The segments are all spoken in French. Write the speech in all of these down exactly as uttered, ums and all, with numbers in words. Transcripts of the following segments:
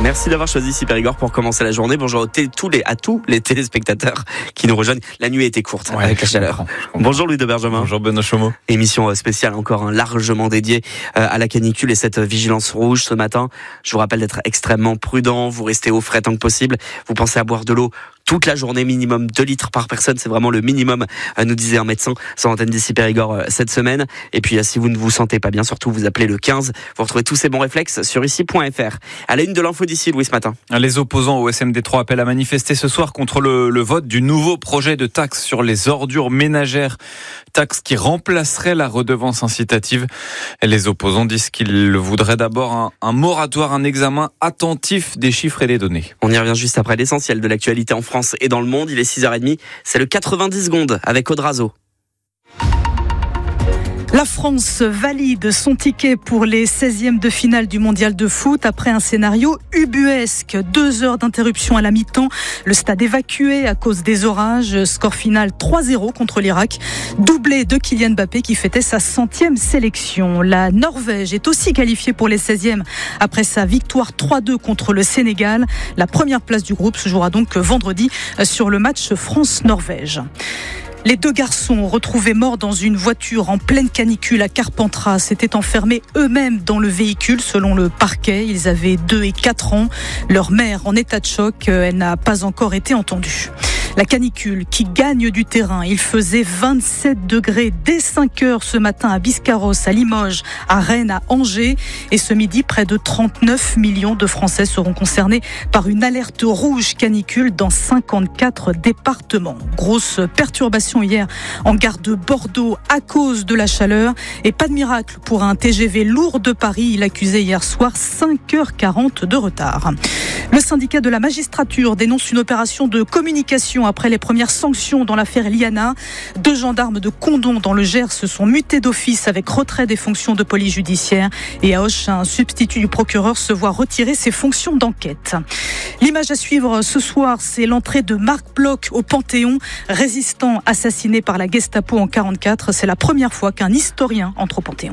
Merci d'avoir choisi ici Périgord pour commencer la journée. Bonjour à tous les, à tous les téléspectateurs qui nous rejoignent. La nuit a été courte ouais, avec la chaleur. Comprends, comprends. Bonjour Louis de Bergemain. Bonjour Benoît Chomeau. Émission spéciale encore hein, largement dédiée euh, à la canicule et cette vigilance rouge ce matin. Je vous rappelle d'être extrêmement prudent. Vous restez au frais tant que possible. Vous pensez à boire de l'eau toute la journée, minimum deux litres par personne, c'est vraiment le minimum, nous disait un médecin sur l'antenne d'ici Périgord cette semaine. Et puis si vous ne vous sentez pas bien, surtout vous appelez le quinze. Vous retrouvez tous ces bons réflexes sur ici point f r. À la une de l'info d'ici, Louis, ce matin. Les opposants au S M D trois appellent à manifester ce soir contre le, le vote du nouveau projet de taxe sur les ordures ménagères, taxe qui remplacerait la redevance incitative. Les opposants disent qu'ils voudraient d'abord un, un moratoire, un examen attentif des chiffres et des données. On y revient juste après l'essentiel de l'actualité en France et dans le monde. Il est six heures trente, c'est le quatre-vingt-dix secondes avec Audrazo. La France valide son ticket pour les seizièmes de finale du mondial de foot après un scénario ubuesque. Deux heures d'interruption à la mi-temps, le stade évacué à cause des orages. Score final trois zéro contre l'Irak. Doublé de Kylian Mbappé qui fêtait sa centième sélection. La Norvège est aussi qualifiée pour les seizièmes après sa victoire trois deux contre le Sénégal. La première place du groupe se jouera donc vendredi sur le match France-Norvège. Les deux garçons retrouvés morts dans une voiture en pleine canicule à Carpentras s'étaient enfermés eux-mêmes dans le véhicule selon le parquet. Ils avaient deux et quatre ans. Leur mère en état de choc, elle n'a pas encore été entendue. La canicule qui gagne du terrain. Il faisait vingt-sept degrés dès cinq heures ce matin à Biscarrosse, à Limoges, à Rennes, à Angers. Et ce midi, près de trente-neuf millions de Français seront concernés par une alerte rouge canicule dans cinquante-quatre départements. Grosse perturbation hier en gare de Bordeaux à cause de la chaleur. Et pas de miracle pour un T G V lourd de Paris. Il accusait hier soir cinq heures quarante de retard. Le syndicat de la magistrature dénonce une opération de communication après les premières sanctions dans l'affaire Liana. Deux gendarmes de Condom dans le Gers se sont mutés d'office avec retrait des fonctions de police judiciaire. Et à Auch, un substitut du procureur se voit retirer ses fonctions d'enquête. L'image à suivre ce soir, c'est l'entrée de Marc Bloch au Panthéon, résistant assassiné par la Gestapo en quarante-quatre. C'est la première fois qu'un historien entre au Panthéon.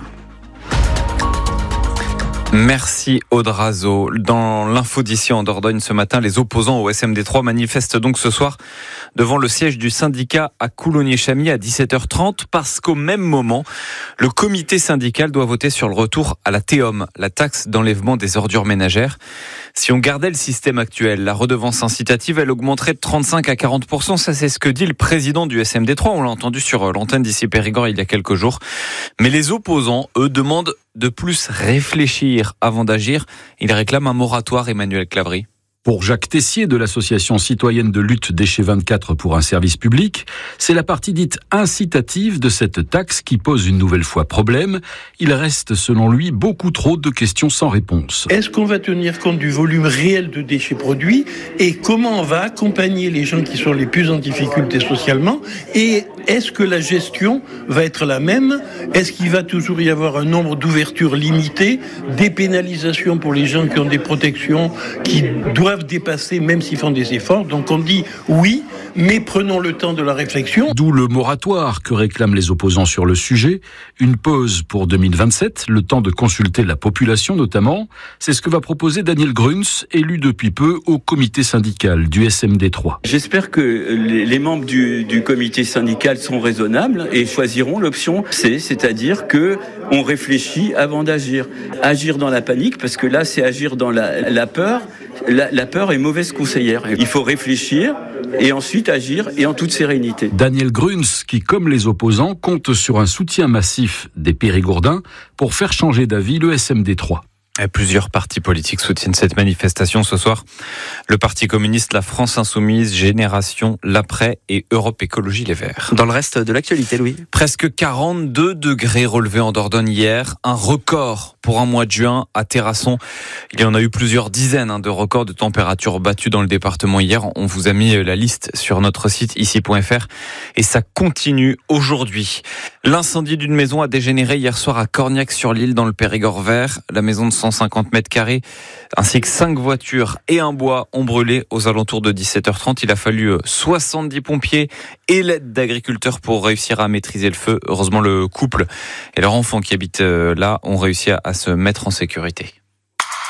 Merci Audrazo. Dans l'info d'ici en Dordogne ce matin, les opposants au S M D trois manifestent donc ce soir devant le siège du syndicat à Coulommiers-Chamy à dix-sept heures trente parce qu'au même moment, le comité syndical doit voter sur le retour à la T O M, la taxe d'enlèvement des ordures ménagères. Si on gardait le système actuel, la redevance incitative, elle augmenterait de trente-cinq à quarante pour cent. Ça, c'est ce que dit le président du S M D trois. On l'a entendu sur l'antenne d'ici Périgord il y a quelques jours. Mais les opposants, eux, demandent de plus réfléchir avant d'agir. Ils réclament un moratoire, Emmanuel Clavry. Pour Jacques Tessier de l'association citoyenne de lutte Déchets vingt-quatre pour un service public, c'est la partie dite incitative de cette taxe qui pose une nouvelle fois problème. Il reste selon lui beaucoup trop de questions sans réponse. Est-ce qu'on va tenir compte du volume réel de déchets produits et comment on va accompagner les gens qui sont les plus en difficulté socialement et est-ce que la gestion va être la même? Est-ce qu'il va toujours y avoir un nombre d'ouvertures limité, des pénalisations pour les gens qui ont des protections qui doivent dépasser même s'ils font des efforts? Donc on dit oui, mais prenons le temps de la réflexion. D'où le moratoire que réclament les opposants sur le sujet. Une pause pour deux mille vingt-sept, le temps de consulter la population notamment. C'est ce que va proposer Daniel Gruns, élu depuis peu au comité syndical du S M D trois. J'espère que les membres du, du comité syndical sont raisonnables et choisiront l'option C, c'est-à-dire que on réfléchit avant d'agir. Agir dans la panique, parce que là c'est agir dans la, la peur. La, la peur est mauvaise conseillère. Il faut réfléchir et ensuite agir et en toute sérénité. Daniel Gruns, qui comme les opposants, compte sur un soutien massif des Périgourdins pour faire changer d'avis le S M D trois. Plusieurs partis politiques soutiennent cette manifestation ce soir. Le Parti communiste, la France insoumise, Génération, l'Après et Europe Écologie Les Verts. Dans le reste de l'actualité, Louis. Presque quarante-deux degrés relevés en Dordogne hier. Un record pour un mois de juin à Terrasson. Il y en a eu plusieurs dizaines hein, de records de température battus dans le département hier. On vous a mis la liste sur notre site ici point f r et ça continue aujourd'hui. L'incendie d'une maison a dégénéré hier soir à Corniac-sur-l'Île dans le Périgord vert. La maison de cent cinquante mètres carrés ainsi que cinq voitures et un bois ont brûlé aux alentours de dix-sept heures trente. Il a fallu soixante-dix pompiers et l'aide d'agriculteurs pour réussir à maîtriser le feu. Heureusement, le couple et leur enfant qui habitent là ont réussi à se mettre en sécurité.